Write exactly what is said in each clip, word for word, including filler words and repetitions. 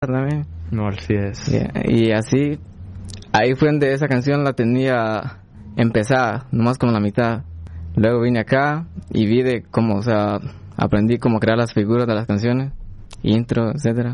también. No, así es. Yeah. Y así, ahí fue donde esa canción la tenía empezada, nomás como la mitad. Luego vine acá y vi de cómo, o sea, aprendí cómo crear las figuras de las canciones, intro, etcétera.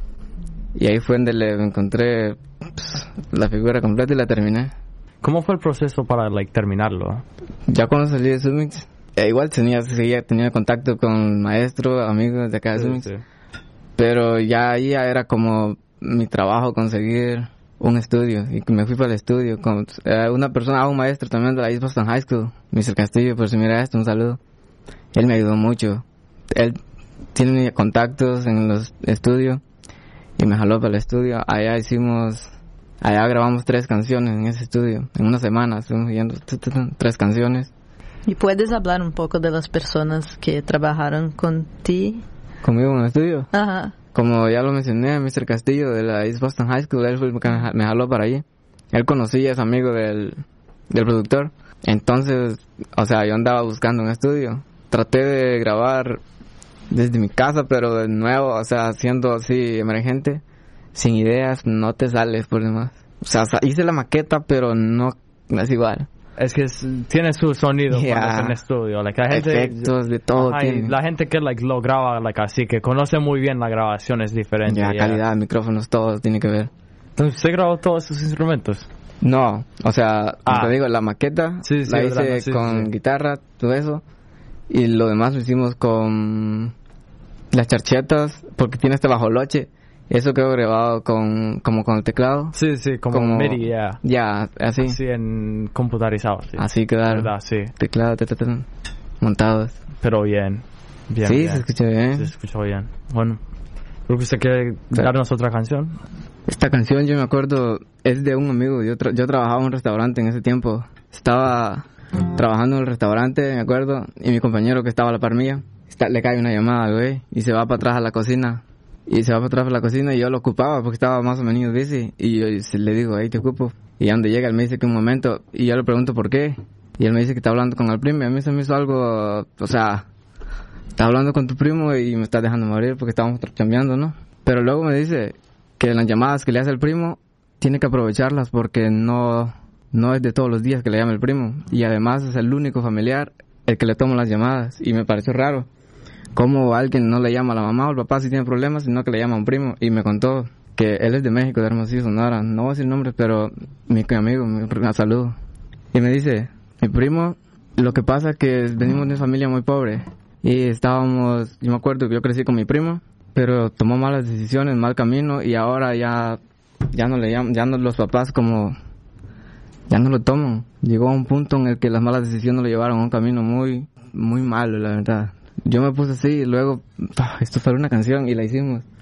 Y ahí fue donde le encontré pues, la figura completa y la terminé. ¿Cómo fue el proceso para like terminarlo? Ya cuando salí de Submix, eh, igual tenía, seguía, tenía contacto con maestros, amigos de acá de Submix. Sí, sí. Pero ya ahí ya era como mi trabajo conseguir un estudio. Y me fui para el estudio con eh, una persona, un maestro también de la East Boston High School, mister Castillo, por si mira esto, un saludo. Él me ayudó mucho. Él tiene contactos en los estudios y me jaló para el estudio. Allá hicimos, allá grabamos tres canciones en ese estudio. En una semana estuvimos yendo tres canciones. ¿Y puedes hablar un poco de las personas que trabajaron con ti? ¿Conmigo en el estudio? Ajá. Como ya lo mencioné, mister Castillo de la East Boston High School, él fue el que me jaló para allí. Él conocía, es amigo del, del productor. Entonces, o sea, yo andaba buscando un estudio. Traté de grabar desde mi casa, pero de nuevo, o sea, siendo así emergente, sin ideas, no te sales por demás. O sea, hice la maqueta, pero no, no es igual. Es que es, tiene su sonido yeah. cuando es en el estudio. Like, la gente, efectos de todo ajá, tiene. La gente que like, lo graba like, así, que conoce muy bien la grabación, es diferente. Ya, yeah. calidad, micrófonos, todo tiene que ver. Entonces, ¿usted grabó todos esos instrumentos? No, o sea, ah. te digo, la maqueta sí, sí, la hice no, sí, con sí. guitarra, todo eso. Y lo demás lo hicimos con las charchetas, porque tiene este bajoloche. Eso quedó grabado con, como con el teclado. Sí, sí, como, como MIDI, ya. Yeah. Ya, así. Así en computarizado, sí. Así quedaron. ¿Verdad? Sí. Teclado, te, te, te, montados. Pero bien. Bien, sí, bien. se escucha bien. Sí, se escuchó bien. Bueno, creo que usted quiere darnos otra canción. Esta canción, yo me acuerdo, es de un amigo. Yo, tra- yo trabajaba en un restaurante en ese tiempo. Estaba trabajando en el restaurante, me acuerdo, y mi compañero que estaba a la par mía, está, le cae una llamada al güey y se va para atrás a la cocina. Y se va para atrás a la cocina y yo lo ocupaba porque estaba más o menos busy. Y yo le digo, ahí te ocupo. Y donde llega, él me dice que un momento. Y yo le pregunto por qué. Y él me dice que está hablando con el primo. Y a mí se me hizo algo, o sea, está hablando con tu primo y me está dejando morir porque estábamos chambeando, ¿no? Pero luego me dice que las llamadas que le hace el primo, tiene que aprovecharlas porque no, no es de todos los días que le llama el primo. Y además es el único familiar el que le toma las llamadas. Y me pareció raro. Cómo alguien no le llama a la mamá o al papá si tiene problemas, sino que le llama a un primo. Y me contó que él es de México, de Hermosillo, Sonora. No voy a decir nombres, pero mi amigo, me saludo. Y me dice, mi primo, lo que pasa es que venimos de una familia muy pobre. Y estábamos, yo me acuerdo que yo crecí con mi primo, pero tomó malas decisiones, mal camino. Y ahora ya, ya no le llaman, ya no los papás como, ya no lo toman. Llegó a un punto en el que las malas decisiones lo llevaron a un camino muy, muy malo, la verdad. Yo me puse así y luego, esto fue una canción y la hicimos.